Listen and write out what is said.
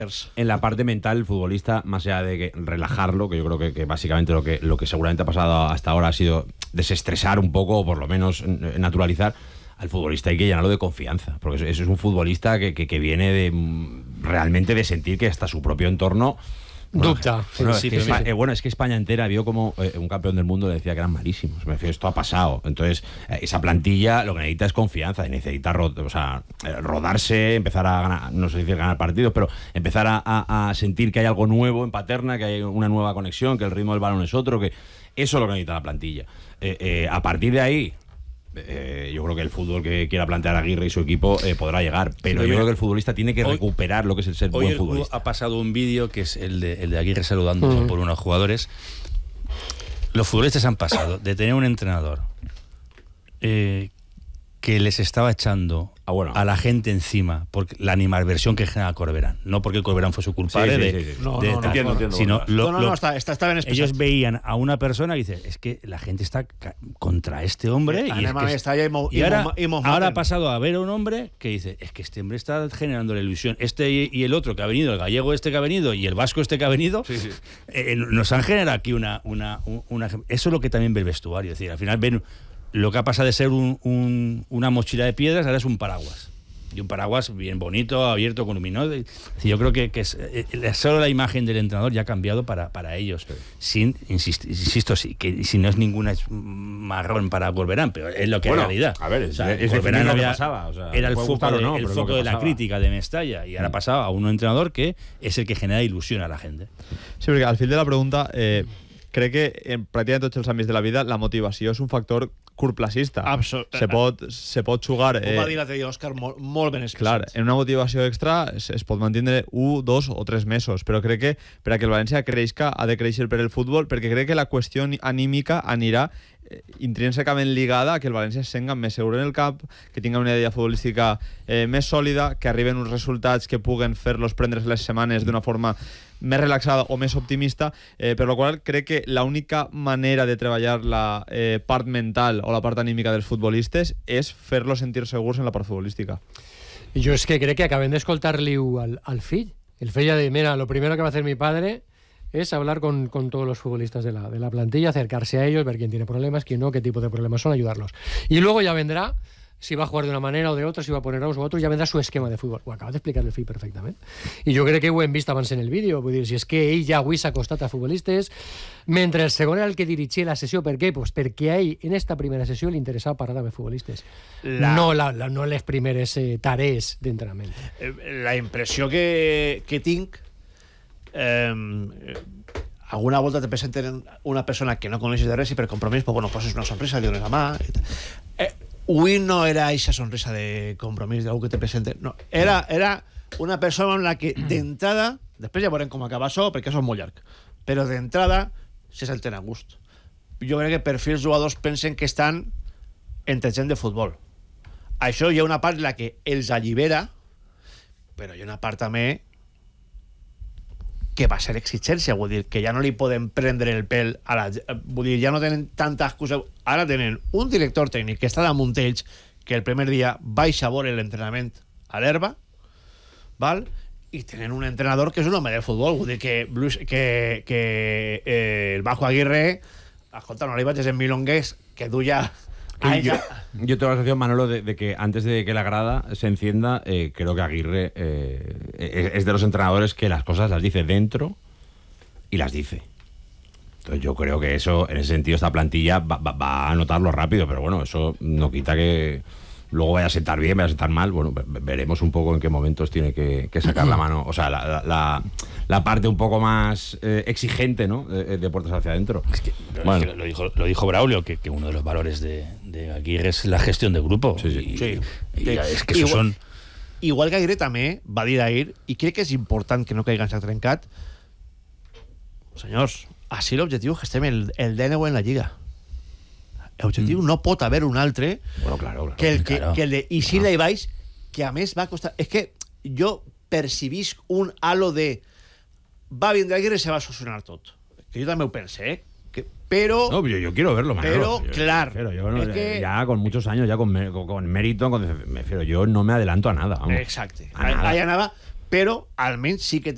en la parte mental el futbolista, más allá de que relajarlo, que yo creo que básicamente lo que seguramente ha pasado hasta ahora ha sido desestresar un poco, o por lo menos naturalizar, al futbolista hay que llenarlo de confianza, porque eso es un futbolista que viene realmente de sentir que hasta su propio entorno... Dubta. Es que España entera vio como un campeón del mundo le decía que eran malísimos. Me refiero, esto ha pasado. Entonces, esa plantilla lo que necesita es confianza, necesita rodarse, empezar a ganar, no sé si decir ganar partidos, pero empezar a sentir que hay algo nuevo en Paterna, que hay una nueva conexión, que el ritmo del balón es otro, que eso es lo que necesita la plantilla. A partir de ahí, yo creo que el fútbol que quiera plantear Aguirre y su equipo podrá llegar, pero yo creo que el futbolista tiene que recuperar lo que es el ser buen futbolista. Ha pasado un vídeo que es el de Aguirre saludando por unos jugadores. Los futbolistas han pasado de tener un entrenador que les estaba echando a la gente encima por la animadversión que genera Corberán, no porque Corberán fue su culpable entiendo. Sino está bien expresado. ellos veían a una persona y dicen, es que la gente está contra este hombre y ahora ha pasado a ver a un hombre que dice, es que este hombre está generando la ilusión, y el otro que ha venido, el gallego este que ha venido y el vasco este que ha venido, nos han generado aquí una eso es lo que también ve el vestuario, es decir, al final ven lo que ha pasado de ser una mochila de piedras, ahora es un paraguas. Y un paraguas bien bonito, abierto, con luminoso. Yo creo que solo la imagen del entrenador ya ha cambiado para ellos. Insisto, sí, que si no es ninguna marrón para Corberán, pero es lo que es realidad. A ver, Corberán lo que pasaba. Era el foco de la crítica de Mestalla, y ahora ha pasado a un entrenador que es el que genera ilusión a la gente. Sí, porque al fin de la pregunta... crec que en pràcticament tots els àmbits de la vida la motivació és un factor curtplacista. Se pot jugar... Ho va dir l'altre dia Òscar, molt ben expressat. Clar, en una motivació extra es pot mantenir 1, 2 o 3 mesos, però crec que per a que el València creixca ha de créixer per el futbol, perquè crec que la qüestió anímica anirà intrínsecament ligada a que el València es sent més segur en el camp, que tinga una idea futbolística més sòlida, que arriben uns resultats que puguen fer-los prendre les setmanes d'una forma més relaxada o més optimista, per la qual crec que l'única manera de treballar la part mental o la part anímica dels futbolistes és fer-los sentir segurs en la part futbolística. Jo és que crec que acabem d'escoltar-li-ho al fill. El fill ha dit, mira, lo primero que va a hacer mi padre es hablar con todos los futbolistas de la plantilla, acercarse a ellos, ver quién tiene problemas, quién no, qué tipo de problemas son, ayudarlos. Y luego ya vendrá, si va a jugar de una manera o de otra, si va a poner a unos u otros, ya vendrà su esquema de futbol. Ho acaba d'explicar el fill perfectament. I jo crec que ho hem vist abans en el vídeo. Vull dir, si és que ell ja avui s'ha acostat a futbolistes, mentre el segon era el que dirigia la sessió. Per què? Pues perquè a ell, en esta primera sessió, li interessava parlar amb futbolistes. No les primeres tarees d'entrenament. La impressió que tinc... alguna volta te presenten una persona que no coneixes de res i per compromís pues poses una sonrisa, li dones la mà avui no era aquesta sonrisa de compromís d'algú que te presenten, no, era una persona en la que d'entrada, després ja veurem com acaba això perquè això és molt llarg, però d'entrada se senten a gust. Jo crec que per fi els jugadors pensen que estan entre gent de futbol. Això hi ha una part en la que els allibera, però hi ha una part també que va ser exigència, vull dir, que ja no li poden prendre el pèl a la... Vull dir, ja no tenen tanta excusa. Ara tenen un director tècnic que està damunt ells, que el primer dia baixa a veure l'entrenament a l'herba, val? I tenen un entrenador que és un home de futbol, vull dir que el Bajo Aguirre, escolta, no li vaig en milongues, que duia... Yo tengo la sensación, Manolo, de que antes de que la grada se encienda, creo que Aguirre es de los entrenadores que las cosas las dice dentro y las dice. Entonces yo creo que eso, en ese sentido, esta plantilla va a notarlo rápido, pero bueno, eso no quita que luego vaya a sentar bien, vaya a sentar mal. Bueno, veremos un poco en qué momentos tiene que sacar la mano, o sea, la parte un poco más exigente, ¿no? De puertas hacia adentro. Es que, bueno, lo dijo Braulio, que uno de los valores de Aguirre es la gestión del grupo. Sí. Es que igual, igual que Aguirre també va dir ahir, i crec que és important que no caiguen s'ha trencat, senyors, així l'objectiu és que estem el 19 en la Lliga. L'objectiu no pot haver un altre claro, que el de Isilda i Baix, que a més va costar... És que jo percibisc un halo de va vindre Aguirre i se va solucionar tot. Que jo també ho pensé, pero... No, yo quiero verlo, Manolo. Pero, claro. Yo no, ya con muchos años, ya con mérito, me refiero, yo no me adelanto a nada. Vamos. Exacte. Allà anava, però almenys sí que